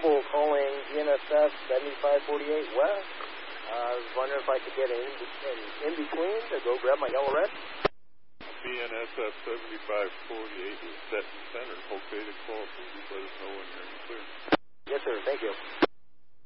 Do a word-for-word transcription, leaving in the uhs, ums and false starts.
trouble calling D N S S seventy-five forty-eight West. Uh, I was wondering if I could get an in, in, in between to go grab my yellow red. D N S S seventy-five forty-eight is set in center. Okay to call. Please let us know when you're in the clear. Yes, sir. Thank you.